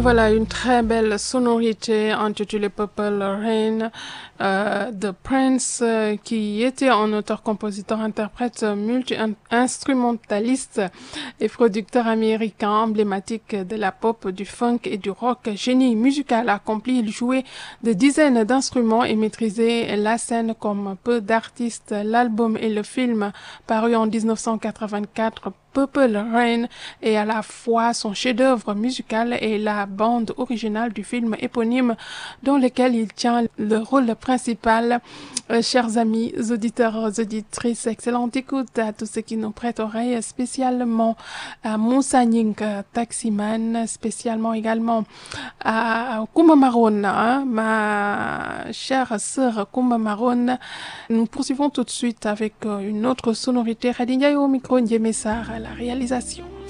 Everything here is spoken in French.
Voilà une très belle sonorité intitulée Purple Rain de Prince, qui était un auteur-compositeur-interprète multi-instrumentaliste et producteur américain emblématique de la pop, du funk et du rock. Génie musical accompli, il jouait de dizaines d'instruments et maîtrisait la scène comme peu d'artistes. L'album et le film paru en 1984, Purple Rain, est à la fois son chef-d'œuvre musical et la bande originale du film éponyme dans lequel il tient le rôle principal. Chers amis auditeurs, auditrices, excellente écoute à tous ceux qui nous prêtent oreille, spécialement à Moussa Nying, taximan, spécialement également à Koumba Maroun, hein, ma chère sœur Koumba Maroun. Nous poursuivons tout de suite avec une autre sonorité. Khadija au micro, Ndié Messar à la réalisation.